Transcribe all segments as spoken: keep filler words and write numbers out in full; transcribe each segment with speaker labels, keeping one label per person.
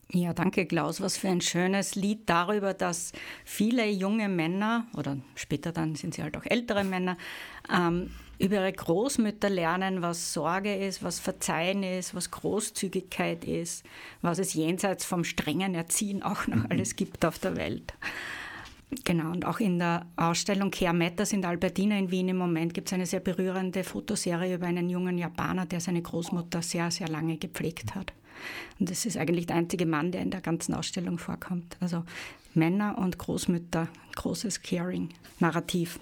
Speaker 1: Ja, danke Klaus. Was für ein schönes Lied darüber, dass viele junge Männer, oder später dann sind sie halt auch ältere Männer, ähm, über ihre Großmütter lernen, was Sorge ist, was Verzeihen ist, was Großzügigkeit ist, was es jenseits vom strengen Erziehen auch noch alles gibt auf der Welt. Genau, und auch in der Ausstellung Care Matters in der Albertina in Wien im Moment gibt es eine sehr berührende Fotoserie über einen jungen Japaner, der seine Großmutter sehr, sehr lange gepflegt hat. Und das ist eigentlich der einzige Mann, der in der ganzen Ausstellung vorkommt. Also Männer und Großmütter, großes Caring-Narrativ.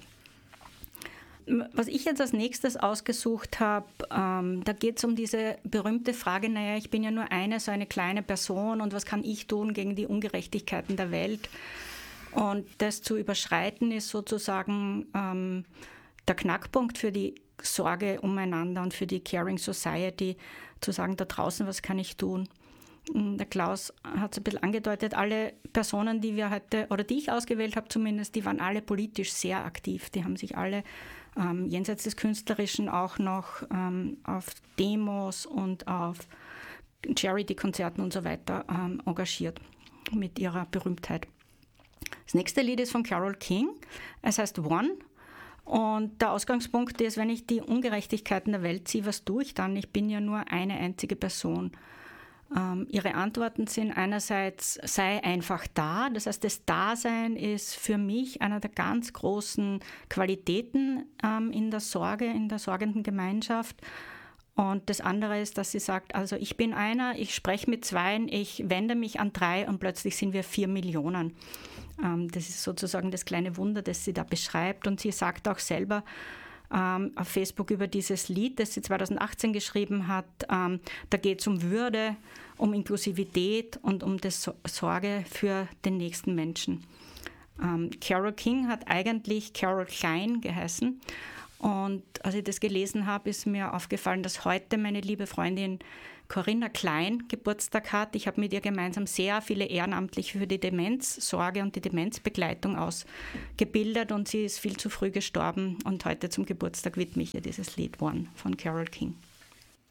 Speaker 1: Was ich jetzt als nächstes ausgesucht habe, ähm, da geht es um diese berühmte Frage, naja, ich bin ja nur eine, so eine kleine Person und was kann ich tun gegen die Ungerechtigkeiten der Welt? Und das zu überschreiten ist sozusagen ähm, der Knackpunkt für die Sorge umeinander und für die Caring Society, zu sagen, da draußen, was kann ich tun? Der Klaus hat es ein bisschen angedeutet, alle Personen, die wir heute, oder die ich ausgewählt habe zumindest, die waren alle politisch sehr aktiv. Die haben sich alle ähm, jenseits des Künstlerischen auch noch ähm, auf Demos und auf Charity-Konzerten und so weiter ähm, engagiert mit ihrer Berühmtheit. Das nächste Lied ist von Carole King. Es heißt One. Und der Ausgangspunkt ist, wenn ich die Ungerechtigkeiten der Welt ziehe, was tue ich dann? Ich bin ja nur eine einzige Person. Ähm, ihre Antworten sind einerseits, sei einfach da. Das heißt, das Dasein ist für mich einer der ganz großen Qualitäten ähm, in der Sorge, in der sorgenden Gemeinschaft. Und das andere ist, dass sie sagt, also ich bin einer, ich spreche mit zweien, ich wende mich an drei und plötzlich sind wir vier Millionen. Ähm, das ist sozusagen das kleine Wunder, das sie da beschreibt. Und sie sagt auch selber ähm, auf Facebook über dieses Lied, das sie zwanzig achtzehn geschrieben hat, ähm, da geht es um Würde, um Inklusivität und um die Sorge für den nächsten Menschen. Ähm, Carole King hat eigentlich Carole Klein geheißen. Und als ich das gelesen habe, ist mir aufgefallen, dass heute meine liebe Freundin Corinna Klein Geburtstag hat. Ich habe mit ihr gemeinsam sehr viele Ehrenamtliche für die Demenzsorge und die Demenzbegleitung ausgebildet und sie ist viel zu früh gestorben und heute zum Geburtstag widme ich ihr dieses Lied One von Carole King.